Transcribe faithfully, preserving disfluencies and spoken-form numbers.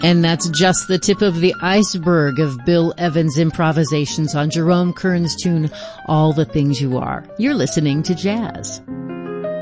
And that's just the tip of the iceberg of Bill Evans' improvisations on Jerome Kern's tune, All the Things You Are. You're listening to Jazz.